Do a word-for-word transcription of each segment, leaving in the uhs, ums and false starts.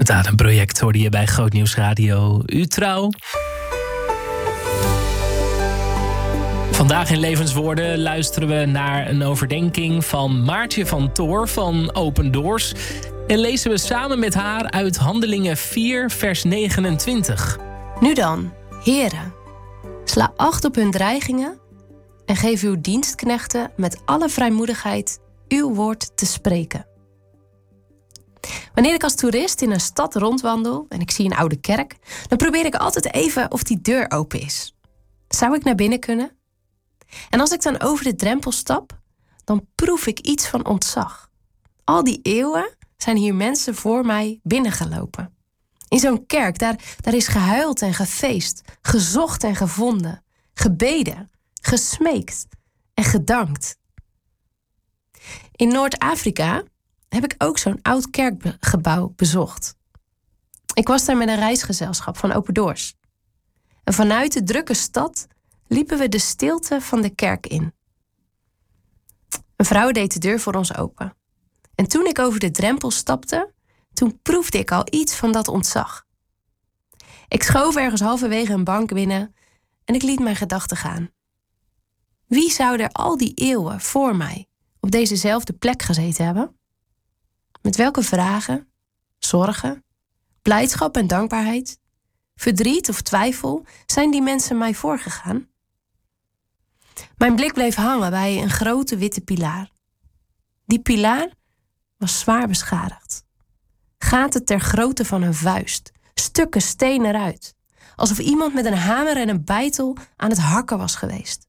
Een project hoorde je bij Groot Nieuws Radio. U trouw. Vandaag in Levenswoorden luisteren we naar een overdenking van Maartje van Toor van Open Doors. En lezen we samen met haar uit Handelingen vier, vers negenentwintig. Nu dan, heren, sla acht op hun dreigingen en geef uw dienstknechten met alle vrijmoedigheid uw woord te spreken. Wanneer ik als toerist in een stad rondwandel en ik zie een oude kerk, dan probeer ik altijd even of die deur open is. Zou ik naar binnen kunnen? En als ik dan over de drempel stap, dan proef ik iets van ontzag. Al die eeuwen zijn hier mensen voor mij binnengelopen. In zo'n kerk, daar, daar is gehuild en gefeest, gezocht en gevonden, gebeden, gesmeekt en gedankt. In Noord-Afrika heb ik ook zo'n oud kerkgebouw bezocht. Ik was daar met een reisgezelschap van Open Doors. En vanuit de drukke stad liepen we de stilte van de kerk in. Een vrouw deed de deur voor ons open. En toen ik over de drempel stapte, toen proefde ik al iets van dat ontzag. Ik schoof ergens halverwege een bank binnen en ik liet mijn gedachten gaan. Wie zou er al die eeuwen voor mij op dezezelfde plek gezeten hebben? Met welke vragen, zorgen, blijdschap en dankbaarheid, verdriet of twijfel zijn die mensen mij voorgegaan? Mijn blik bleef hangen bij een grote witte pilaar. Die pilaar was zwaar beschadigd. Gaten ter grootte van een vuist, stukken steen eruit, alsof iemand met een hamer en een beitel aan het hakken was geweest.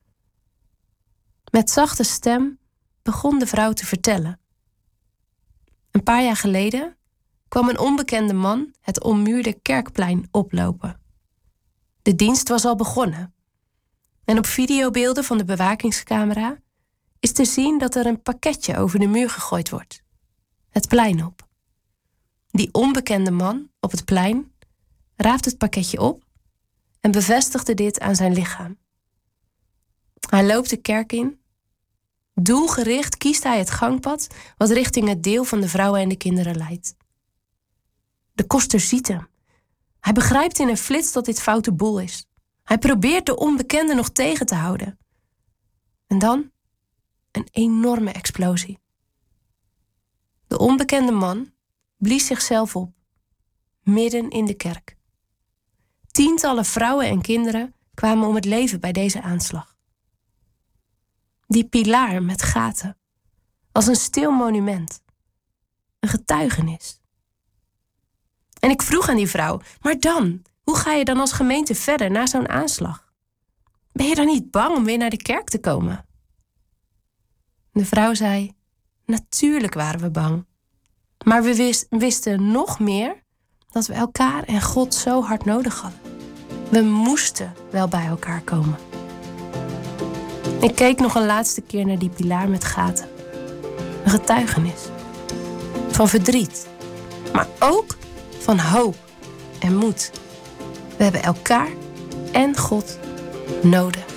Met zachte stem begon de vrouw te vertellen. Een paar jaar geleden kwam een onbekende man het ommuurde kerkplein oplopen. De dienst was al begonnen. En op videobeelden van de bewakingscamera is te zien dat er een pakketje over de muur gegooid wordt. Het plein op. Die onbekende man op het plein raapt het pakketje op en bevestigde dit aan zijn lichaam. Hij loopt de kerk in. Doelgericht kiest hij het gangpad wat richting het deel van de vrouwen en de kinderen leidt. De koster ziet hem. Hij begrijpt in een flits dat dit foute boel is. Hij probeert de onbekende nog tegen te houden. En dan een enorme explosie. De onbekende man blies zichzelf op, midden in de kerk. Tientallen vrouwen en kinderen kwamen om het leven bij deze aanslag. Die pilaar met gaten, als een stil monument, een getuigenis. En ik vroeg aan die vrouw, maar dan, hoe ga je dan als gemeente verder na zo'n aanslag? Ben je dan niet bang om weer naar de kerk te komen? De vrouw zei, natuurlijk waren we bang. Maar we wist, wisten nog meer dat we elkaar en God zo hard nodig hadden. We moesten wel bij elkaar komen. Ik keek nog een laatste keer naar die pilaar met gaten. Een getuigenis. Van verdriet. Maar ook van hoop en moed. We hebben elkaar en God nodig.